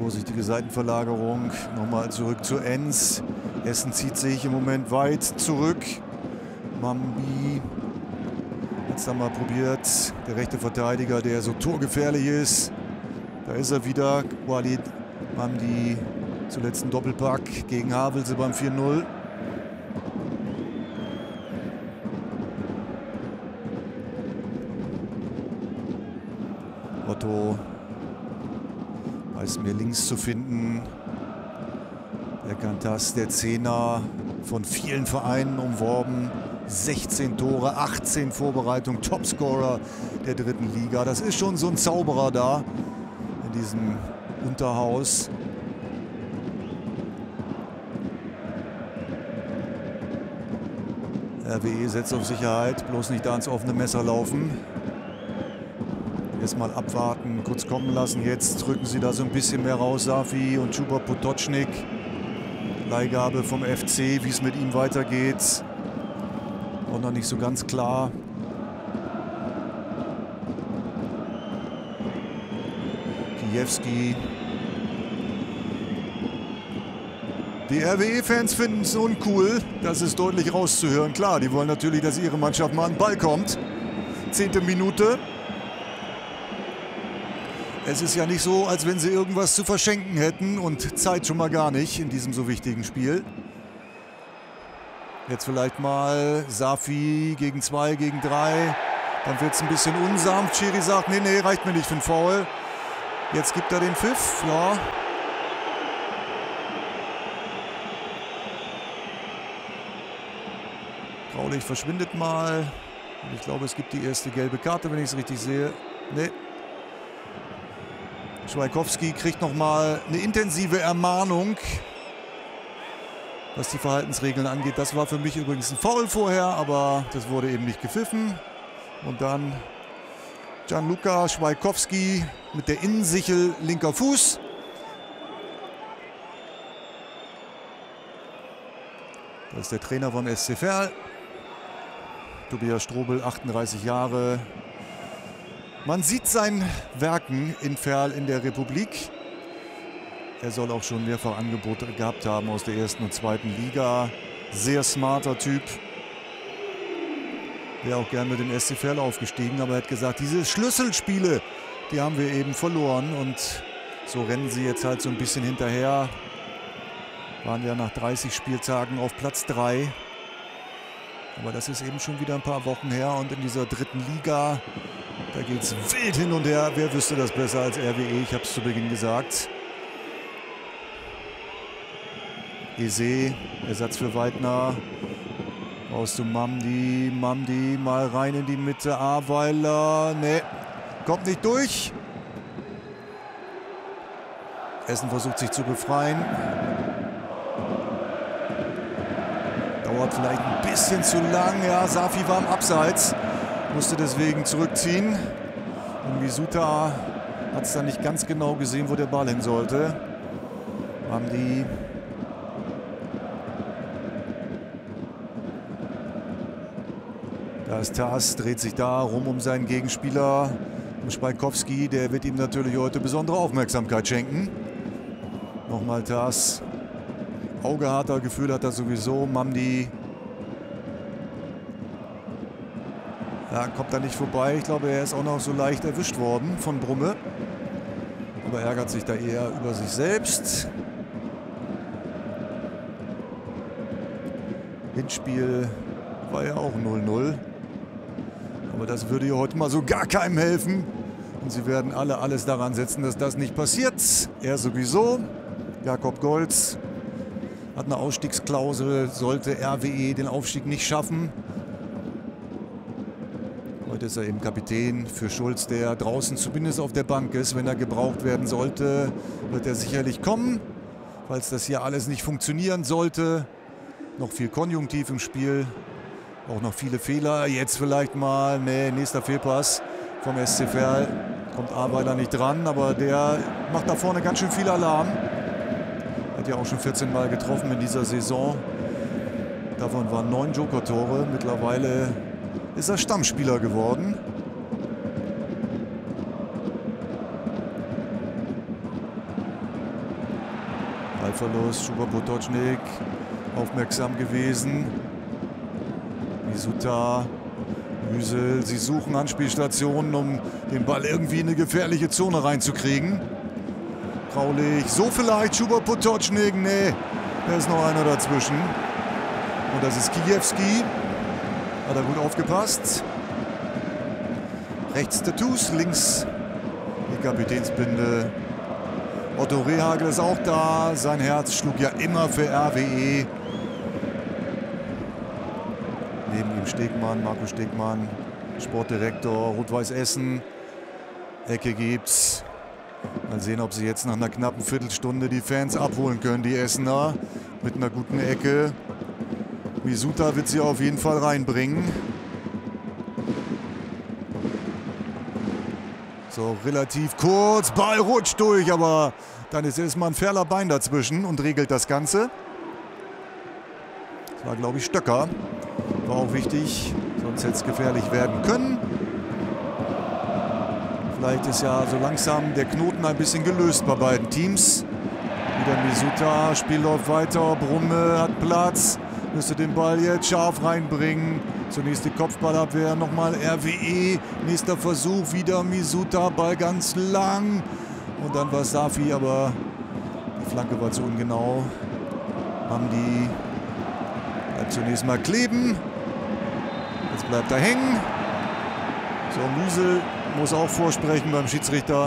Vorsichtige Seitenverlagerung. Nochmal zurück zu Enns. Essen zieht sich im Moment weit zurück. Mambi hat es dann mal probiert. Der rechte Verteidiger, der so torgefährlich ist. Da ist er wieder. Walid Mamdi zuletzt ein Doppelpack gegen Havelse beim 4-0. Otto weiß mir links zu finden. Der Kantas, der Zehner, von vielen Vereinen umworben. 16 Tore, 18 Vorbereitungen, Topscorer der 3. Liga. Das ist schon so ein Zauberer da in diesem Unterhaus. RWE setzt auf Sicherheit, bloß nicht da ins offene Messer laufen. Erstmal abwarten, kurz kommen lassen. Jetzt drücken sie da so ein bisschen mehr raus, Safi und Chuba Potočnik. Leihgabe vom FC, wie es mit ihm weitergeht. Auch noch nicht so ganz klar. Kijewski. Die RWE-Fans finden es uncool. Das ist deutlich rauszuhören. Klar, die wollen natürlich, dass ihre Mannschaft mal an den Ball kommt. 10. Minute. Es ist ja nicht so, als wenn sie irgendwas zu verschenken hätten und Zeit schon mal gar nicht in diesem so wichtigen Spiel. Jetzt vielleicht mal Safi gegen 2, gegen 3. Dann wird es ein bisschen unsanft. Schiri sagt, nee, reicht mir nicht für einen Foul. Jetzt gibt er den Pfiff. Ja. Graulich verschwindet mal. Und ich glaube, es gibt die erste gelbe Karte, wenn ich es richtig sehe. Nee. Schweikowski kriegt nochmal eine intensive Ermahnung, was die Verhaltensregeln angeht. Das war für mich übrigens ein Foul vorher, aber das wurde eben nicht gepfiffen. Und dann Gianluca Schweikowski mit der Innensichel, linker Fuß. Das ist der Trainer vom SC Verl. Tobias Strobel, 38 Jahre. Man sieht seinen Werken in Verl in der Republik. Er soll auch schon mehrfach Angebote gehabt haben aus der 1. und 2. Liga. Sehr smarter Typ. Wäre auch gern mit dem SC Verl aufgestiegen, aber er hat gesagt, diese Schlüsselspiele, die haben wir eben verloren. Und so rennen sie jetzt halt so ein bisschen hinterher. Waren ja nach 30 Spieltagen auf Platz 3. Aber das ist eben schon wieder ein paar Wochen her. Und in dieser 3. Liga, da geht es wild hin und her. Wer wüsste das besser als RWE? Ich habe es zu Beginn gesagt. Eze, Ersatz für Weidner. Raus zu Mamdi. Mamdi mal rein in die Mitte. Aweiler. Ne, kommt nicht durch. Essen versucht sich zu befreien. Dauert vielleicht ein bisschen zu lang. Ja, Safi war im Abseits. Musste deswegen zurückziehen. Und Misuta hat es dann nicht ganz genau gesehen, wo der Ball hin sollte. Mamdi. Da ist Tas, dreht sich da rum um seinen Gegenspieler, um Schweikowski. Der wird ihm natürlich heute besondere Aufmerksamkeit schenken. Nochmal Tas. Auge hat er, Gefühl hat er sowieso. Mamdi. Ja, kommt da nicht vorbei. Ich glaube, er ist auch noch so leicht erwischt worden von Brumme. Aber ärgert sich da eher über sich selbst. Hinspiel war ja auch 0-0. Aber das würde ja heute mal so gar keinem helfen. Und sie werden alle alles daran setzen, dass das nicht passiert. Er sowieso. Jakob Golz hat eine Ausstiegsklausel, sollte RWE den Aufstieg nicht schaffen. Heute ist er eben Kapitän für Schulz, der draußen zumindest auf der Bank ist. Wenn er gebraucht werden sollte, wird er sicherlich kommen. Falls das hier alles nicht funktionieren sollte. Noch viel Konjunktiv im Spiel. Auch noch viele Fehler. Jetzt vielleicht mal, nächster Fehlpass vom SC Verl. Kommt Aweiler nicht dran, aber der macht da vorne ganz schön viel Alarm. Hat ja auch schon 14 Mal getroffen in dieser Saison. Davon waren 9 Joker-Tore. Mittlerweile ist er Stammspieler geworden. Ballverlust, Schubert Potočnik aufmerksam gewesen. Misuta, Müsel, sie suchen Anspielstationen, um den Ball irgendwie in eine gefährliche Zone reinzukriegen. Graulich, so vielleicht Schubert Potočnik, nee, da ist noch einer dazwischen. Und das ist Kijewski, hat er gut aufgepasst. Rechts Tattoos, links die Kapitänsbinde. Otto Rehagel ist auch da, sein Herz schlug ja immer für RWE. Neben ihm Stegmann, Marco Stegmann, Sportdirektor, Rot-Weiß Essen. Ecke gibt's. Mal sehen, ob sie jetzt nach einer knappen Viertelstunde die Fans abholen können, die Essener. Mit einer guten Ecke. Misuta wird sie auf jeden Fall reinbringen. So, relativ kurz. Ball rutscht durch, aber dann ist erstmal ein Ferler Bein dazwischen und regelt das Ganze. Das war, glaube ich, Stöcker. War auch wichtig, sonst hätte es gefährlich werden können. Vielleicht ist ja so langsam der Knoten ein bisschen gelöst bei beiden Teams. Wieder Misuta, Spiel läuft weiter, Brumme hat Platz, müsste den Ball jetzt scharf reinbringen. Zunächst die Kopfballabwehr, nochmal RWE, nächster Versuch, wieder Misuta, Ball ganz lang. Und dann war Safi, aber die Flanke war zu ungenau. Hamdi bleibt zunächst mal kleben. Jetzt bleibt er hängen. So, Müsel muss auch vorsprechen beim Schiedsrichter.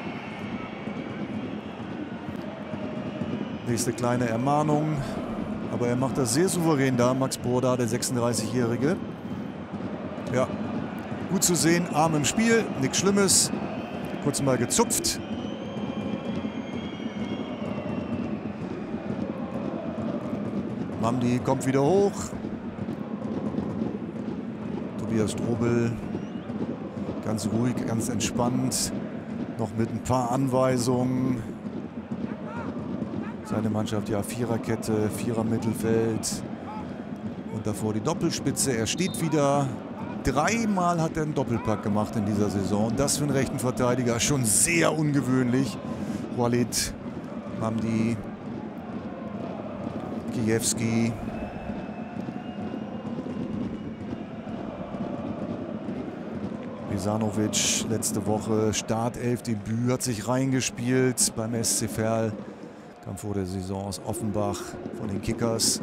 Nächste kleine Ermahnung. Aber er macht das sehr souverän da, Max Broda, der 36-Jährige. Ja, gut zu sehen, Arm im Spiel, nichts Schlimmes. Kurz mal gezupft. Mamdi kommt wieder hoch. Tobias Strobel, ganz ruhig, ganz entspannt. Noch mit ein paar Anweisungen. Seine Mannschaft, ja, Viererkette, Vierer-Mittelfeld. Und davor die Doppelspitze. Er steht wieder. Dreimal hat er einen Doppelpack gemacht in dieser Saison. Das für einen rechten Verteidiger schon sehr ungewöhnlich. Walid, Mamdi, Kijewski. Misanovic letzte Woche Startelfdebüt, hat sich reingespielt beim SC Verl. Kam vor der Saison aus Offenbach von den Kickers.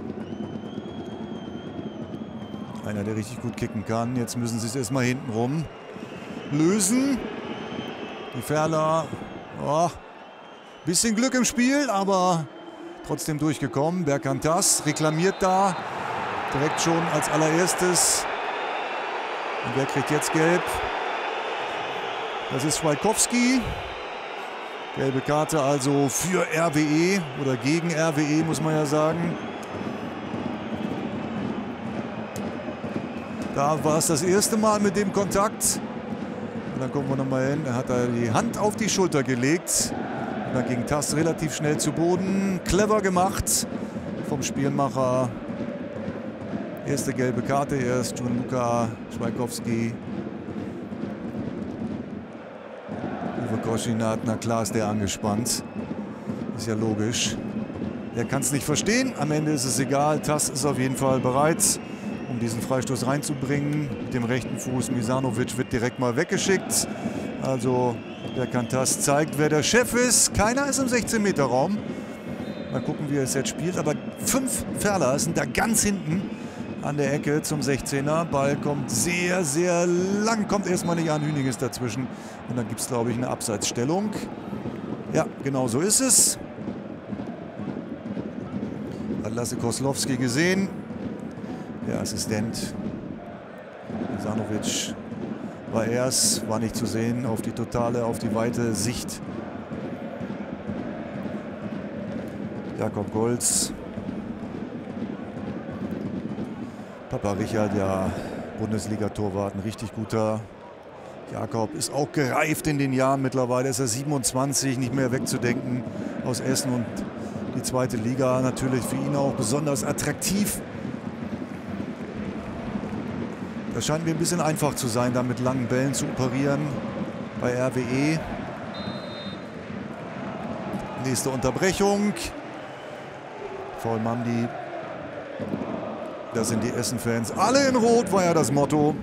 Einer, der richtig gut kicken kann. Jetzt müssen sie es erstmal hintenrum lösen. Die Verler, oh, bisschen Glück im Spiel, aber trotzdem durchgekommen. Berkantas reklamiert da direkt schon als allererstes. Und wer kriegt jetzt gelb? Das ist Schweikowski. Gelbe Karte also für RWE oder gegen RWE, muss man ja sagen. Da war es das erste Mal mit dem Kontakt. Und dann gucken wir nochmal hin. Er hat da die Hand auf die Schulter gelegt. Und dann ging Tass relativ schnell zu Boden. Clever gemacht vom Spielmacher. Erste gelbe Karte erst. Gianluca Schweikowski. Uwe Koschinat, na klar ist der angespannt. Ist ja logisch. Er kann es nicht verstehen. Am Ende ist es egal. Tass ist auf jeden Fall bereit, um diesen Freistoß reinzubringen. Mit dem rechten Fuß. Misanovic wird direkt mal weggeschickt. Also der Kantas zeigt, wer der Chef ist. Keiner ist im 16-Meter-Raum. Mal gucken, wie er es jetzt spielt. Aber 5 Verler sind da ganz hinten an der Ecke zum 16er. Ball kommt sehr, sehr lang. Kommt erstmal nicht an. Hüning ist dazwischen. Und dann gibt es, glaube ich, eine Abseitsstellung. Ja, genau so ist es. Hat Lasse Koslowski gesehen. Der Assistent Misanovic war erst, war nicht zu sehen auf die totale, auf die weite Sicht. Jakob Golz. Papa Richard, ja, Bundesliga-Torwart, ein richtig guter. Jakob ist auch gereift in den Jahren. Mittlerweile ist er 27, nicht mehr wegzudenken aus Essen. Und die zweite Liga natürlich für ihn auch besonders attraktiv. Das scheint mir ein bisschen einfach zu sein, da mit langen Bällen zu operieren bei RWE. Nächste Unterbrechung. Vollmamdi. Das sind die Essen-Fans. Alle in Rot war ja das Motto.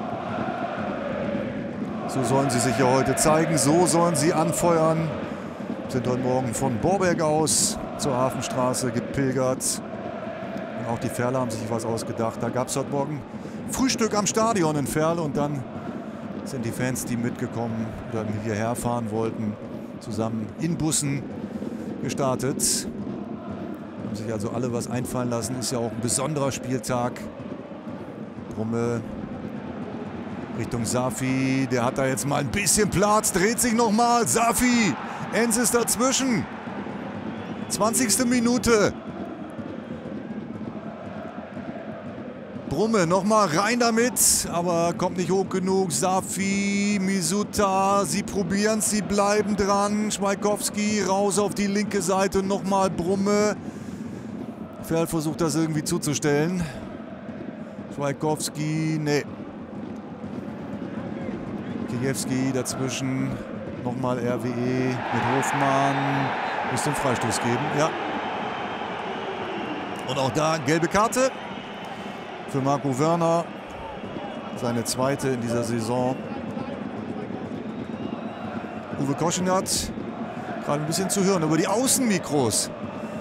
So sollen sie sich ja heute zeigen. So sollen sie anfeuern. Sind heute Morgen von Borberg aus zur Hafenstraße gepilgert. Und auch die Ferler haben sich was ausgedacht. Da gab es heute Morgen Frühstück am Stadion in Ferl. Und dann sind die Fans, die mitgekommen oder hierher fahren wollten, zusammen in Bussen gestartet. Haben sich also alle was einfallen lassen. Ist ja auch ein besonderer Spieltag. Brumme Richtung Safi. Der hat da jetzt mal ein bisschen Platz. Dreht sich nochmal. Safi. Enz ist dazwischen. 20. Minute. Brumme nochmal rein damit. Aber kommt nicht hoch genug. Safi, Misuta. Sie probieren es. Sie bleiben dran. Schweikowski raus auf die linke Seite. Nochmal Brumme. Ferl versucht das irgendwie zuzustellen. Schweikowski, nee. Kijewski dazwischen. Nochmal RWE mit Hofmann. Muss den Freistoß geben, ja. Und auch da gelbe Karte für Marco Wörner. Seine zweite in dieser Saison. Uwe Koschinat gerade ein bisschen zu hören über die Außenmikros.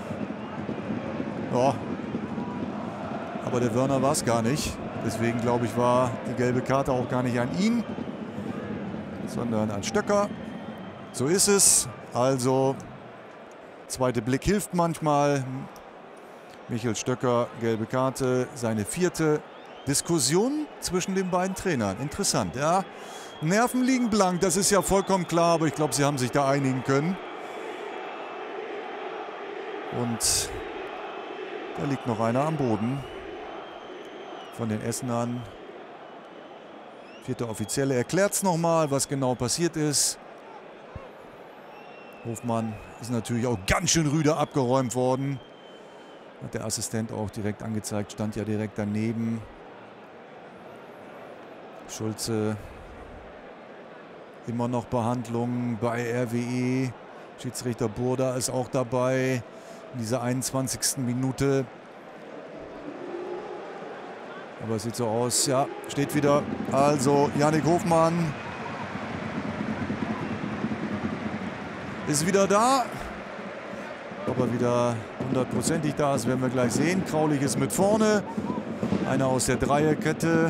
Ja. Aber der Wörner war es gar nicht. Deswegen glaube ich, war die gelbe Karte auch gar nicht an ihn, sondern an Stöcker. So ist es. Also, zweiter Blick hilft manchmal. Michael Stöcker, gelbe Karte, seine vierte. Diskussion zwischen den beiden Trainern. Interessant, ja. Nerven liegen blank, das ist ja vollkommen klar, aber ich glaube, sie haben sich da einigen können. Und da liegt noch einer am Boden von den Essenern. Vierter Offizielle erklärt es nochmal, was genau passiert ist. Hofmann ist natürlich auch ganz schön rüde abgeräumt worden. Hat der Assistent auch direkt angezeigt, stand ja direkt daneben. Schulze, immer noch Behandlung bei RWE. Schiedsrichter Burda ist auch dabei in dieser 21. Minute. Aber es sieht so aus, ja, steht wieder. Also Yannick Hofmann ist wieder da. Ob er wieder hundertprozentig da ist, werden wir gleich sehen. Kraulich ist mit vorne. Einer aus der Dreierkette.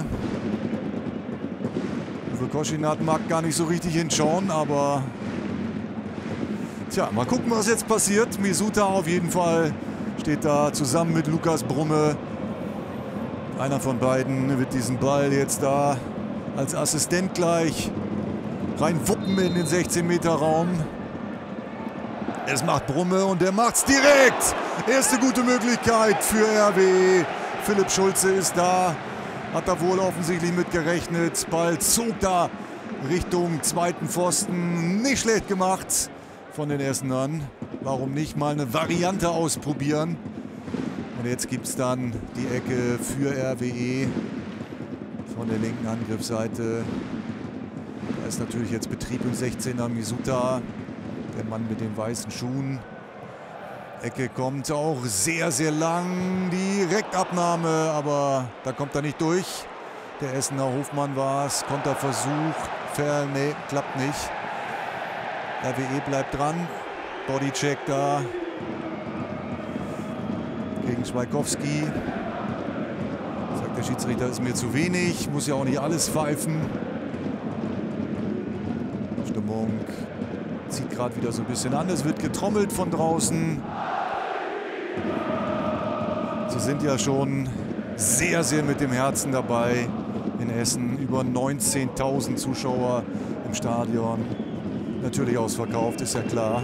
Uwe Koschinat mag gar nicht so richtig hinschauen, aber tja, mal gucken, was jetzt passiert. Misuta auf jeden Fall steht da zusammen mit Lukas Brumme. Einer von beiden wird diesen Ball jetzt da als Assistent gleich reinwuppen in den 16-Meter-Raum. Es macht Brumme und der macht's direkt. Erste gute Möglichkeit für RWE. Philipp Schulze ist da. Hat da wohl offensichtlich mit gerechnet. Ball zog da Richtung zweiten Pfosten. Nicht schlecht gemacht von den Essenern. Warum nicht mal eine Variante ausprobieren? Und jetzt gibt es dann die Ecke für RWE von der linken Angriffsseite. Da ist natürlich jetzt Betrieb im 16er. Misuta, der Mann mit den weißen Schuhen. Ecke kommt auch sehr, sehr lang. Direktabnahme, aber da kommt er nicht durch. Der Essener Hofmann war es. Konterversuch. Ferl, nee, klappt nicht. RWE bleibt dran. Bodycheck da. Gegen Schweikowski. Sagt der Schiedsrichter, ist mir zu wenig. Muss ja auch nicht alles pfeifen. Stimmung zieht gerade wieder so ein bisschen an. Es wird getrommelt von draußen. Sie sind ja schon sehr, sehr mit dem Herzen dabei in Essen. Über 19.000 Zuschauer im Stadion. Natürlich ausverkauft, ist ja klar.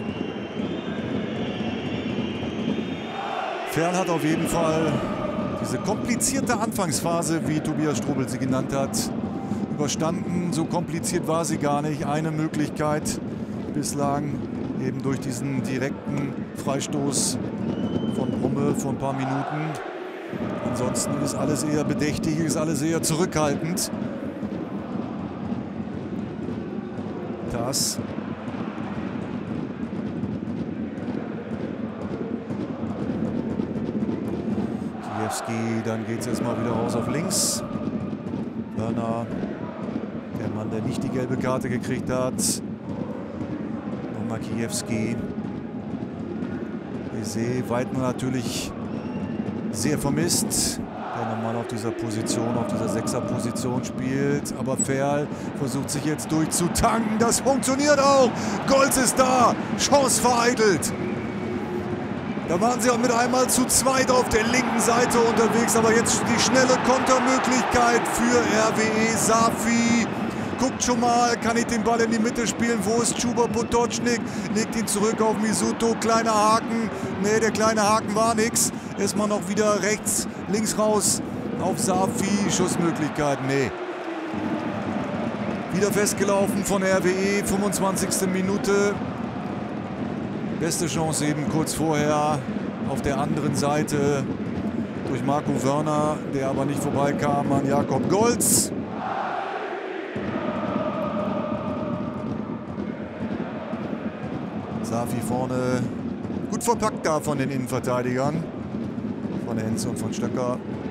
Ferl hat auf jeden Fall diese komplizierte Anfangsphase, wie Tobias Strobel sie genannt hat, überstanden. So kompliziert war sie gar nicht. Eine Möglichkeit bislang eben durch diesen direkten Freistoß von Brumme vor ein paar Minuten. Ansonsten ist alles eher bedächtig, ist alles eher zurückhaltend. Das Makiewski, dann geht es erstmal wieder raus auf links. Wörner, der Mann, der nicht die gelbe Karte gekriegt hat. Und Makiewski. Bizet, Weidner natürlich sehr vermisst, der normal auf dieser Position, auf dieser Sechser-Position spielt. Aber Ferl versucht sich jetzt durchzutanken. Das funktioniert auch. Golz ist da. Chance vereitelt. Da waren sie auch mit einmal zu zweit auf der linken Seite unterwegs. Aber jetzt die schnelle Kontermöglichkeit für RWE. Safi guckt schon mal, kann ich den Ball in die Mitte spielen. Wo ist Chuba Potočnik? Legt ihn zurück auf Misuto. Kleiner Haken. Ne, der kleine Haken war nix. Erstmal noch wieder rechts, links raus auf Safi. Schussmöglichkeit, nee. Wieder festgelaufen von RWE. 25. Minute. Beste Chance eben kurz vorher auf der anderen Seite durch Marco Wörner, der aber nicht vorbeikam an Jakob Golz. Safi vorne, gut verpackt da von den Innenverteidigern, von Henze und von Stöcker.